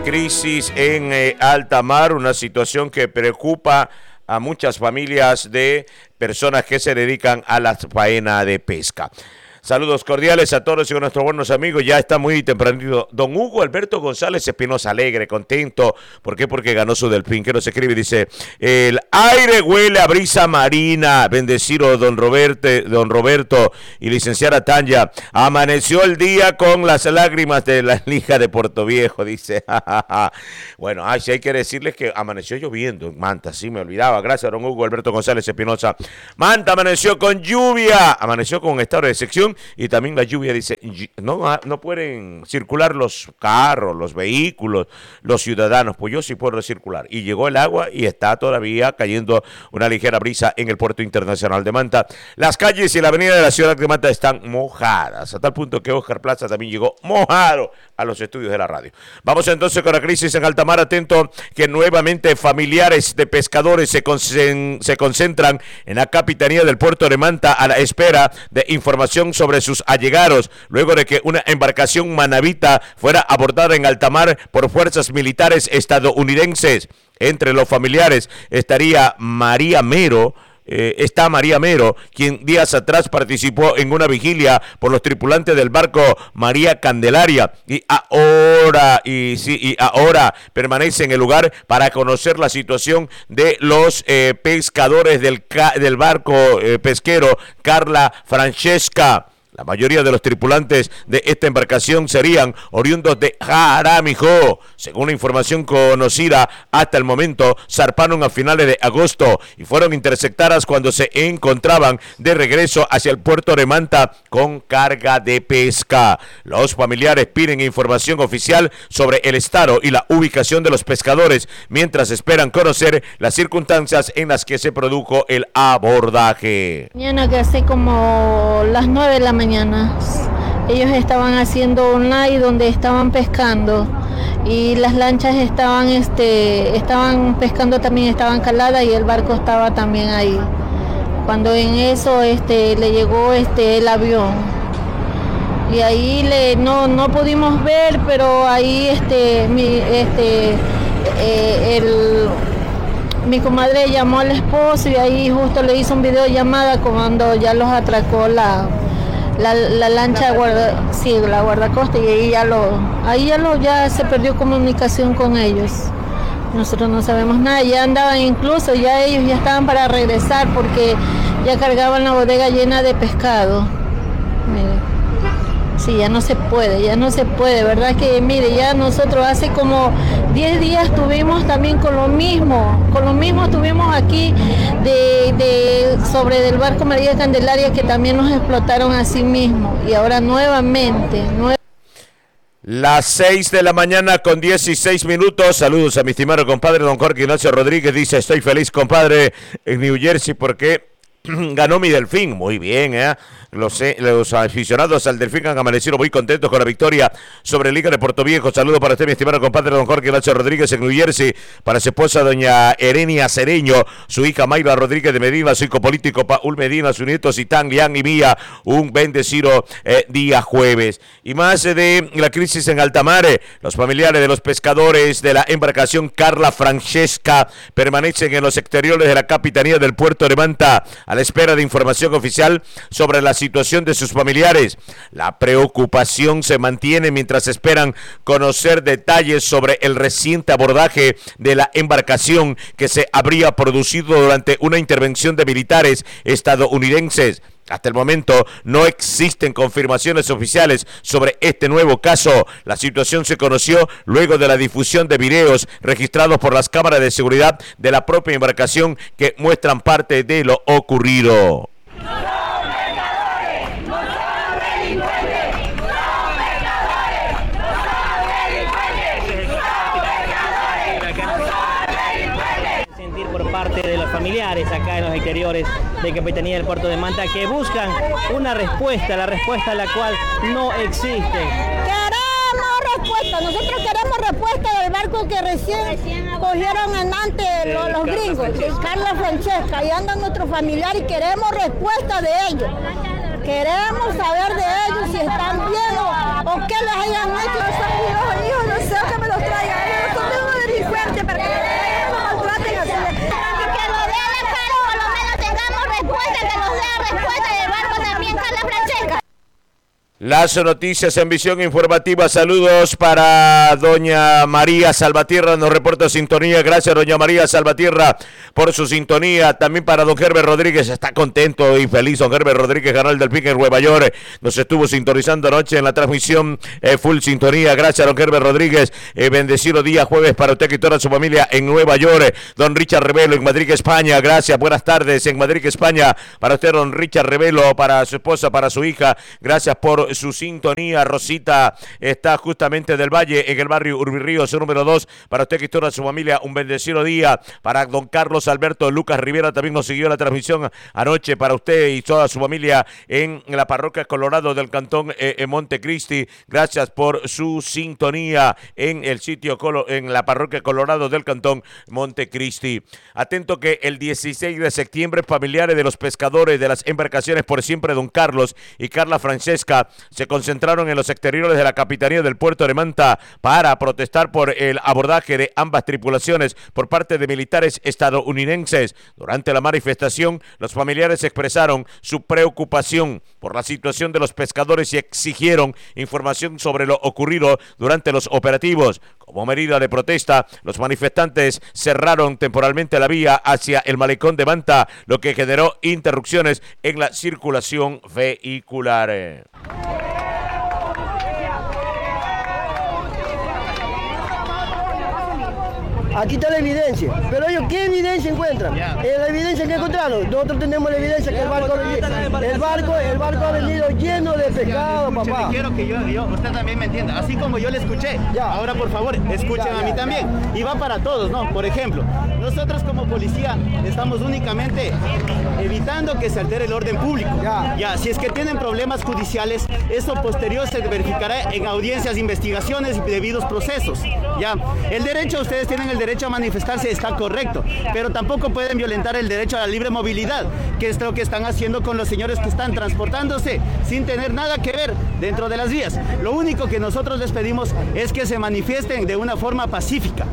Crisis en alta mar, una situación que preocupa a muchas familias de personas que se dedican a la faena de pesca. Saludos cordiales a todos y a nuestros buenos amigos. Ya está muy tempranito. Don Hugo Alberto González Espinosa, alegre, contento. ¿Por qué? Porque ganó su delfín. Que nos escribe y dice: el aire huele a brisa marina. Bendecido don Roberto y licenciada Tanya. Amaneció el día con las lágrimas de la Liga de Puerto Viejo, dice. Bueno, sí hay que decirles que amaneció lloviendo en Manta. Sí, me olvidaba. Gracias, don Hugo Alberto González Espinosa. Manta amaneció con lluvia. Amaneció con estado de sección. Y también la lluvia dice, no pueden circular los carros, los vehículos, los ciudadanos, pues yo sí puedo circular. Y llegó el agua y está todavía cayendo una ligera brisa en el puerto internacional de Manta. Las calles y la avenida de la ciudad de Manta están mojadas, a tal punto que Oscar Plaza también llegó mojado a los estudios de la radio. Vamos entonces con la crisis en alta mar. Atento que nuevamente familiares de pescadores se concentran en la capitanía del puerto de Manta a la espera de información sobre sus allegados, luego de que una embarcación manabita fuera abordada en alta mar por fuerzas militares estadounidenses. Entre los familiares estaría María Mero, quien días atrás participó en una vigilia por los tripulantes del barco María Candelaria y ahora permanece en el lugar para conocer la situación de los pescadores del barco pesquero Carla Francesca. La mayoría de los tripulantes de esta embarcación serían oriundos de Jaramijó. Según la información conocida hasta el momento, zarparon a finales de agosto y fueron interceptadas cuando se encontraban de regreso hacia el puerto de Manta con carga de pesca. Los familiares piden información oficial sobre el estado y la ubicación de los pescadores, mientras esperan conocer las circunstancias en las que se produjo el abordaje. Mañana que hace como las 9 de la mañana, ellos estaban haciendo un live donde estaban pescando y las lanchas estaban pescando también, estaban caladas y el barco estaba también ahí. Cuando en eso le llegó el avión y ahí no pudimos ver, pero ahí mi comadre llamó al esposo y ahí justo le hizo un videollamada cuando ya los atracó la lancha la guardacosta, y ahí ya se perdió comunicación con ellos. Nosotros no sabemos nada, ya andaban incluso, ya ellos ya estaban para regresar porque ya cargaban la bodega llena de pescado. Mire. Sí, ya no se puede, ¿verdad? Que mire, ya nosotros hace como 10 días estuvimos también con lo mismo estuvimos aquí sobre del barco María Candelaria, que también nos explotaron así mismo, y ahora nuevamente. Las 6 de la mañana con 16 minutos. Saludos a mi estimado compadre don Jorge Ignacio Rodríguez. Dice: estoy feliz, compadre, en New Jersey porque ganó mi delfín. Muy bien, Los aficionados al delfín han amanecido muy contentos con la victoria sobre Liga de Puerto Viejo. Saludo para usted, mi estimado compadre don Jorge Ignacio Rodríguez en New Jersey, para su esposa doña Erenia Cereño, su hija Mayra Rodríguez de Medina, su hijo político Paul Medina, sus nietos Itán, Lian y Mía. Un bendecido día jueves. Y más de la crisis en alta mar, los familiares de los pescadores de la embarcación Carla Francesca permanecen en los exteriores de la capitanía del puerto de Manta a la espera de información oficial sobre la situación de sus familiares. La preocupación se mantiene mientras esperan conocer detalles sobre el reciente abordaje de la embarcación que se habría producido durante una intervención de militares estadounidenses. Hasta el momento no existen confirmaciones oficiales sobre este nuevo caso. La situación se conoció luego de la difusión de videos registrados por las cámaras de seguridad de la propia embarcación que muestran parte de lo ocurrido. De los familiares acá en los exteriores de Capitanía del Puerto de Manta, que buscan una respuesta, la respuesta a la cual no existe. Queremos respuesta, nosotros queremos respuesta del barco que recién cogieron en antes los gringos, de Carla Francesca, y andan nuestros familiares y queremos respuesta de ellos. Queremos saber de ellos si están bien o qué les hayan hecho a esos hijos, no sé, que me los traigan. Las noticias en visión informativa. Saludos para doña María Salvatierra, nos reporta sintonía. Gracias, doña María Salvatierra, por su sintonía. También para don Herbert Rodríguez, está contento y feliz don Herbert Rodríguez, canal del Pique en Nueva York. Nos estuvo sintonizando anoche en la transmisión full sintonía. Gracias, don Herbert Rodríguez. Bendecido día jueves para usted y toda su familia en Nueva York. Don Richard Revelo en Madrid, España. Gracias, buenas tardes en Madrid, España. Para usted, don Richard Revelo, para su esposa, para su hija. Gracias por su sintonía. Rosita está justamente del Valle, en el barrio Urbirríos, número 2. Para usted y toda su familia, un bendecido día. Para don Carlos Alberto Lucas Rivera, también nos siguió la transmisión anoche. Para usted y toda su familia en la parroquia Colorado del cantón Montecristi. Gracias por su sintonía en el sitio, en la parroquia Colorado del cantón Montecristi. Atento que el 16 de septiembre, familiares de los pescadores de las embarcaciones Por Siempre, don Carlos y Carla Francesca, se concentraron en los exteriores de la Capitanía del Puerto de Manta para protestar por el abordaje de ambas tripulaciones por parte de militares estadounidenses. Durante la manifestación, los familiares expresaron su preocupación por la situación de los pescadores y exigieron información sobre lo ocurrido durante los operativos. Como medida de protesta, los manifestantes cerraron temporalmente la vía hacia el malecón de Manta, lo que generó interrupciones en la circulación vehicular. Aquí está la evidencia, pero ellos ¿qué evidencia encuentran? La evidencia que encontraron, nosotros tenemos la evidencia que el barco ha venido lleno de pescado, papá. Quiero que usted también me entienda, así como yo le escuché, ahora por favor, escúchenme a mí también, y va para todos, ¿no? Por ejemplo, nosotros como policía estamos únicamente evitando que se altere el orden público. Si es que tienen problemas judiciales, eso posterior se verificará en audiencias, investigaciones y debidos procesos. El derecho, ustedes tienen el derecho a manifestarse, está correcto, pero tampoco pueden violentar el derecho a la libre movilidad, que es lo que están haciendo con los señores que están transportándose sin tener nada que ver dentro de las vías. Lo único que nosotros les pedimos es que se manifiesten de una forma pacífica.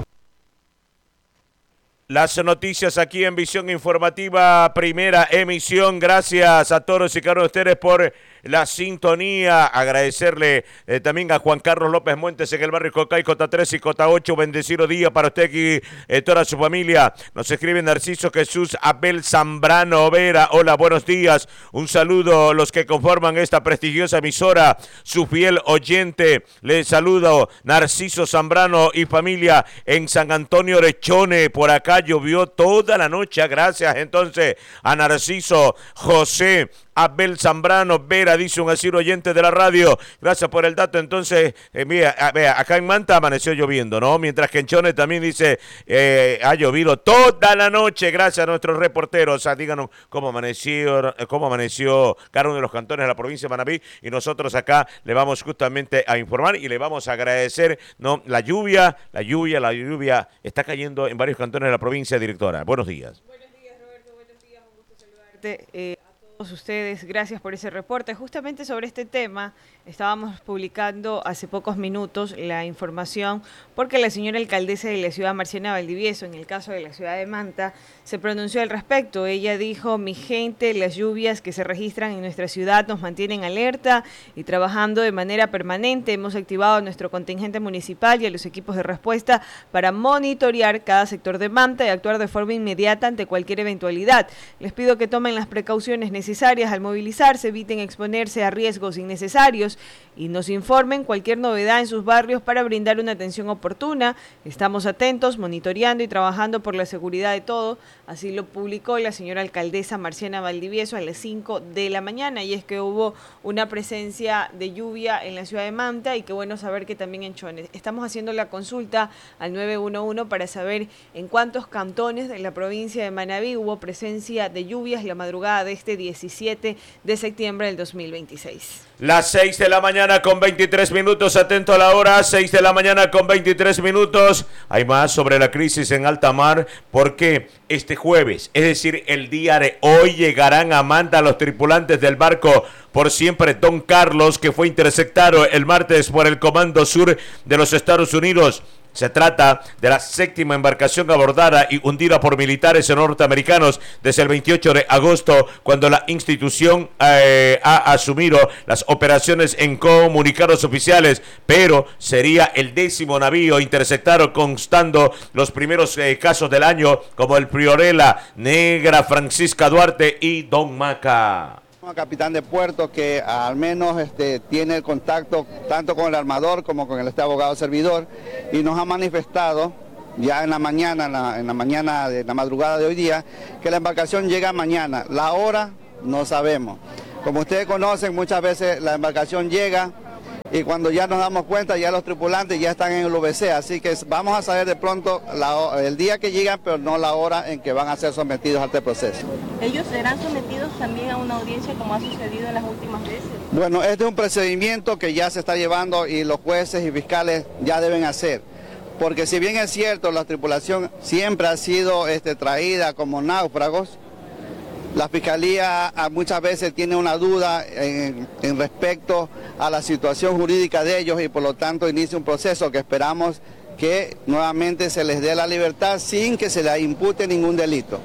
Las noticias aquí en Visión Informativa, primera emisión. Gracias a todos y cada uno de ustedes por la sintonía. Agradecerle también a Juan Carlos López Montes en el barrio Cocay, Cota 3 y Cota 8. Bendecido día para usted y toda su familia. Nos escribe Narciso Jesús Abel Zambrano Vera. Hola, buenos días. Un saludo a los que conforman esta prestigiosa emisora. Su fiel oyente. Les saludo Narciso Zambrano y familia en San Antonio Lechone. Por acá llovió toda la noche. Gracias entonces a Narciso José Abel Zambrano Vera, dice un asilo oyente de la radio. Gracias por el dato. Entonces, mira, acá en Manta amaneció lloviendo, ¿no? Mientras que en Chone también dice, ha llovido toda la noche. Gracias a nuestros reporteros. O sea, díganos cómo amaneció cada uno de los cantones de la provincia de Manabí. Y nosotros acá le vamos justamente a informar y le vamos a agradecer, ¿no? La lluvia está cayendo en varios cantones de la provincia, directora. Buenos días. Buenos días, Roberto. Buenos días. Un gusto saludarte. Ustedes, gracias por ese reporte. Justamente sobre este tema estábamos publicando hace pocos minutos la información porque la señora alcaldesa de la ciudad, Marciana Valdivieso, en el caso de la ciudad de Manta, se pronunció al respecto. Ella dijo: mi gente, las lluvias que se registran en nuestra ciudad nos mantienen alerta y trabajando de manera permanente. Hemos activado nuestro contingente municipal y a los equipos de respuesta para monitorear cada sector de Manta y actuar de forma inmediata ante cualquier eventualidad. Les pido que tomen las precauciones necesarias al movilizarse, eviten exponerse a riesgos innecesarios y nos informen cualquier novedad en sus barrios para brindar una atención oportuna. Estamos atentos, monitoreando y trabajando por la seguridad de todos. Así lo publicó la señora alcaldesa Marciana Valdivieso a las 5 de la mañana. Y es que hubo una presencia de lluvia en la ciudad de Manta y qué bueno saber que también en Chone. Estamos haciendo la consulta al 911 para saber en cuántos cantones de la provincia de Manabí hubo presencia de lluvias la madrugada de este 17 de septiembre del 2026. Las 6 de la mañana con 23 minutos, atento a la hora, 6 de la mañana con 23 minutos. Hay más sobre la crisis en alta mar, porque este jueves, es decir, el día de hoy, llegarán a Manta los tripulantes del barco Por Siempre Don Carlos, que fue interceptado el martes por el Comando Sur de los Estados Unidos. Se trata de la 7ª embarcación abordada y hundida por militares norteamericanos desde el 28 de agosto, cuando la institución ha asumido las operaciones en comunicados oficiales, pero sería el 10º navío interceptado, constando los primeros casos del año, como el Priorella, Negra Francisca Duarte y Don Maca. Capitán de puerto que al menos tiene el contacto tanto con el armador como con el abogado servidor, y nos ha manifestado ya en la mañana, en la mañana de la madrugada de hoy día, que la embarcación llega mañana. La hora no sabemos. Como ustedes conocen, muchas veces la embarcación llega y cuando ya nos damos cuenta ya los tripulantes ya están en el UBC, así que vamos a saber de pronto el día que llegan, pero no la hora en que van a ser sometidos a este proceso. ¿Ellos serán sometidos también a una audiencia como ha sucedido en las últimas veces? Bueno, este es un procedimiento que ya se está llevando y los jueces y fiscales ya deben hacer, porque si bien es cierto, la tripulación siempre ha sido traída como náufragos, la Fiscalía muchas veces tiene una duda en respecto a la situación jurídica de ellos y por lo tanto inicia un proceso que esperamos que nuevamente se les dé la libertad sin que se les impute ningún delito.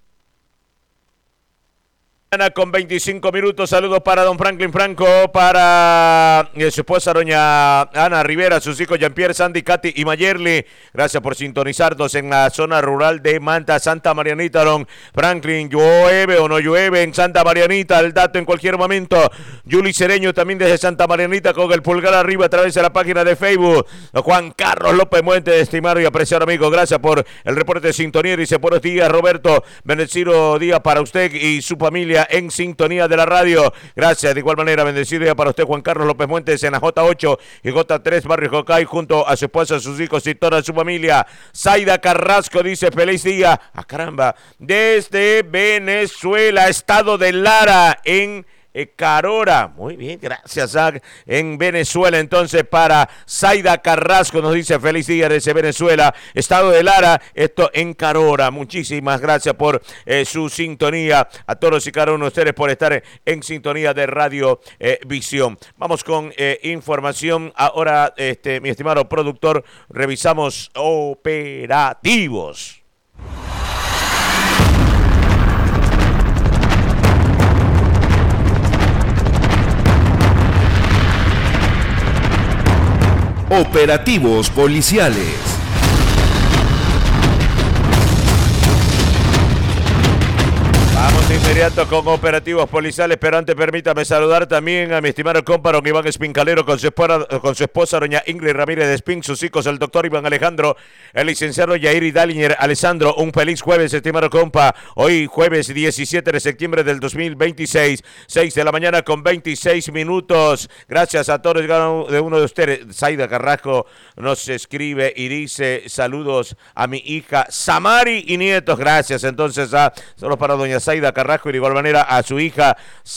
Con 25 minutos, saludos para don Franklin Franco, para su esposa doña Ana Rivera, sus hijos Jean-Pierre, Sandy, Katy y Mayerly. Gracias por sintonizarnos en la zona rural de Manta, Santa Marianita. Don Franklin, ¿llueve o no llueve en Santa Marianita? El dato en cualquier momento. Yuli Cereño también desde Santa Marianita con el pulgar arriba a través de la página de Facebook. Juan Carlos López Muente, estimado y apreciado amigo, gracias por el reporte de sintonía. Dice, buenos días Roberto, bendecido día para usted y su familia en sintonía de la radio. Gracias, de igual manera, bendecido día para usted, Juan Carlos López Muentes, en la J8 y J3 Barrio Jocay, junto a su esposa, sus hijos y toda su familia. Zaida Carrasco dice, feliz día, caramba, desde Venezuela, estado de Lara, en Carora. Muy bien, gracias, Zach. En Venezuela, entonces, para Zaida Carrasco, nos dice feliz día desde Venezuela, estado de Lara, esto en Carora. Muchísimas gracias por su sintonía, a todos y cada uno de ustedes por estar en sintonía de Radio Visión. Vamos con información. Ahora, mi estimado productor, revisamos operativos. Operativos policiales. Vamos de inmediato con operativos policiales, pero antes permítame saludar también a mi estimado compa don Iván Espincalero con su esposa doña Ingrid Ramírez de Espín, sus hijos el doctor Iván Alejandro, el licenciado Yairi Dalinger Alessandro. Un feliz jueves, estimado compa. Hoy jueves 17 de septiembre del 2026, 6 de la mañana con 26 minutos. Gracias a todos y cada uno de ustedes. Zaida Carrasco nos escribe y dice, saludos a mi hija Samari y nietos. Gracias entonces solo para doña Zaida Carrasco y de igual manera a su hija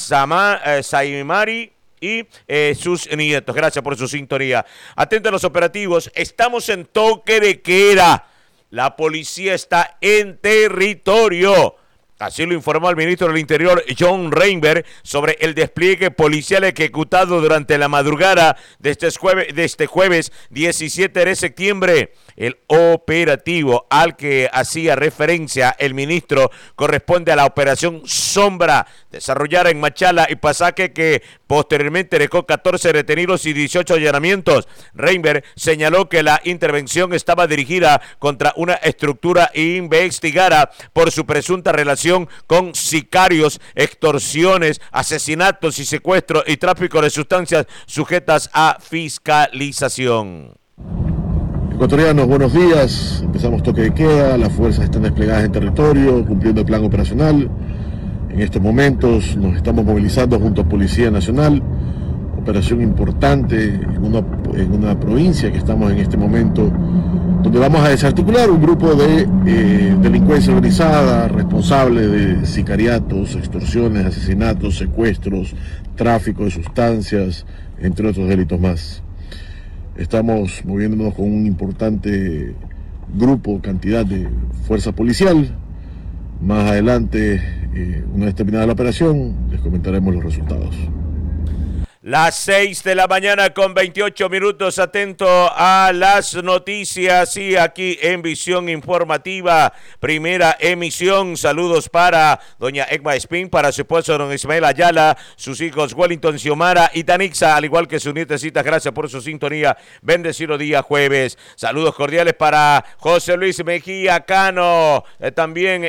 Saimari y sus nietos. Gracias por su sintonía. Atento a los operativos. Estamos en toque de queda. La policía está en territorio. Así lo informó el ministro del Interior, John Reinberg, sobre el despliegue policial ejecutado durante la madrugada de este jueves 17 de septiembre. El operativo al que hacía referencia el ministro corresponde a la operación Sombra, desarrollada en Machala y Pasaque, que posteriormente dejó 14 detenidos y 18 allanamientos. Reinberg señaló que la intervención estaba dirigida contra una estructura investigada por su presunta relación con sicarios, extorsiones, asesinatos y secuestros y tráfico de sustancias sujetas a fiscalización. Ecuatorianos, buenos días. Empezamos toque de queda, las fuerzas están desplegadas en territorio, cumpliendo el plan operacional. En estos momentos nos estamos movilizando junto a Policía Nacional, operación importante en una provincia que estamos en este momento, donde vamos a desarticular un grupo de delincuencia organizada, responsable de sicariatos, extorsiones, asesinatos, secuestros, tráfico de sustancias, entre otros delitos más. Estamos moviéndonos con un importante cantidad de fuerza policial. Más adelante, una vez terminada la operación, les comentaremos los resultados. Las 6 de la mañana con 28 minutos, atento a las noticias y aquí en Visión Informativa, primera emisión. Saludos para doña Egma Espín, para su esposo don Ismael Ayala, sus hijos Wellington, Xiomara y Tanixa, al igual que sus nietecitas. Gracias por su sintonía. Bendecido día jueves. Saludos cordiales para José Luis Mejía Cano, también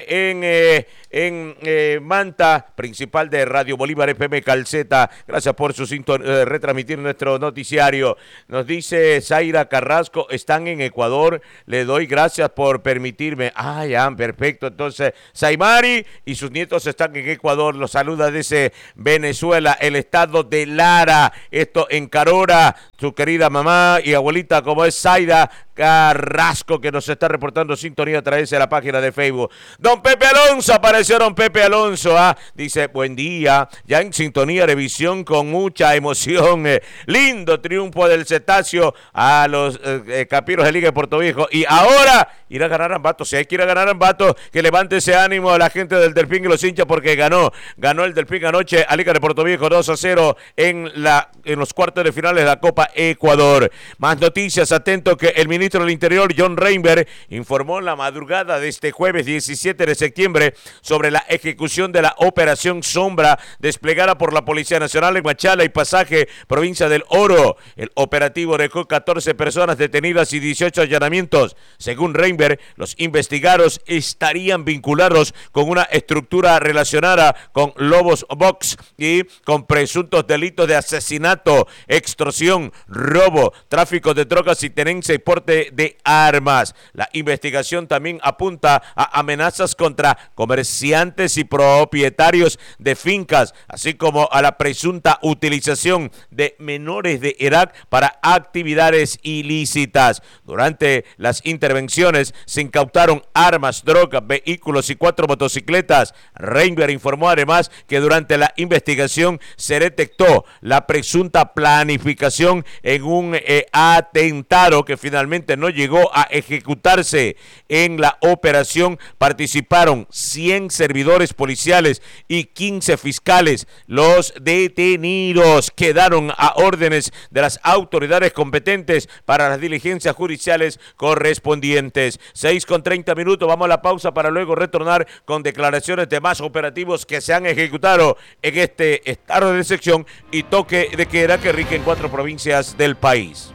en Manta, principal de Radio Bolívar FM Calceta. Gracias por su retransmitir nuestro noticiario. Nos dice Zaira Carrasco, están en Ecuador, le doy gracias por permitirme. Ya, perfecto. Entonces, Saimari y sus nietos están en Ecuador, los saluda desde Venezuela, el estado de Lara, esto en Carora, su querida mamá y abuelita como es Zaira Carrasco, que nos está reportando sintonía a través de la página de Facebook. Don Pepe Alonso, apareció don Pepe Alonso, dice, buen día, ya en sintonía de Visión con mucha emoción, lindo triunfo del Cetáceo a los Capiros de Liga de Puerto Viejo, y ahora ir a ganar Ambato. Si hay que ir a ganar Ambato, que levante ese ánimo a la gente del Delfín y los hinchas, porque ganó el Delfín anoche a Liga de Puerto Viejo 2-0 en los cuartos de finales de la Copa Ecuador. Más noticias, atento que el ministro del Interior, John Reinberg, informó en la madrugada de este jueves 17 de septiembre sobre la ejecución de la Operación Sombra desplegada por la Policía Nacional en Machala y Pasaje, provincia del Oro. El operativo dejó 14 personas detenidas y 18 allanamientos. Según Reinberg, los investigados estarían vinculados con una estructura relacionada con Lobos Box y con presuntos delitos de asesinato, extorsión, robo, tráfico de drogas y tenencia y porte de armas. La investigación también apunta a amenazas contra comerciantes y propietarios de fincas, así como a la presunta utilización de menores de edad para actividades ilícitas. Durante las intervenciones se incautaron armas, drogas, vehículos y 4 motocicletas. Reinberg informó además que durante la investigación se detectó la presunta planificación en un atentado que finalmente no llegó a ejecutarse. En la operación participaron 100 servidores policiales y 15 fiscales. Los detenidos quedaron a órdenes de las autoridades competentes para las diligencias judiciales correspondientes. 6:30 minutos, vamos a la pausa para luego retornar con declaraciones de más operativos que se han ejecutado en este estado de sección y toque de queda que rige en 4 provincias del país.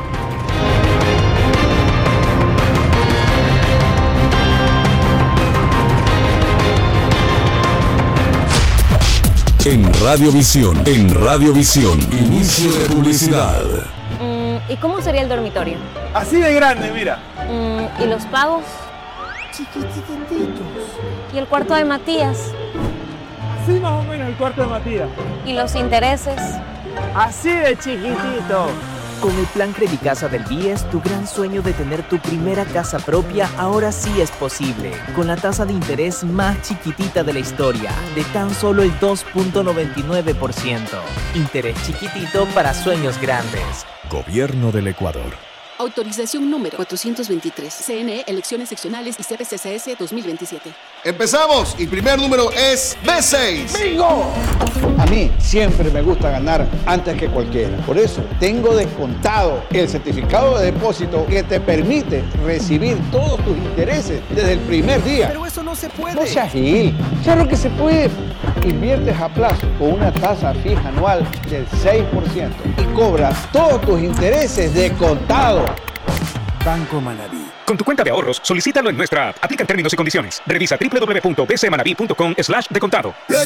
En Radiovisión, inicio de publicidad. ¿Y cómo sería el dormitorio? Así de grande, mira. ¿Y los pagos? Chiquititos. ¿Y el cuarto de Matías? Así más o menos el cuarto de Matías. ¿Y los intereses? Así de chiquitito. Con el plan Credicasa del BIES, tu gran sueño de tener tu primera casa propia ahora sí es posible. Con la tasa de interés más chiquitita de la historia, de tan solo el 2.99%. Interés chiquitito para sueños grandes. Gobierno del Ecuador. Autorización número 423. CNE, elecciones seccionales y CPCCS 2027. Empezamos y primer número es B6. ¡Bingo! A mí siempre me gusta ganar antes que cualquiera. Por eso tengo descontado el certificado de depósito que te permite recibir todos tus intereses desde el primer día. Pero eso no se puede. No seas gil. Claro que se puede. Inviertes a plazo con una tasa fija anual del 6% y cobras todos tus intereses de contado. Banco Manaví. Con tu cuenta de ahorros, solicítalo en nuestra app. Aplica en términos y condiciones. Revisa www.bcmanaví.com/decontado.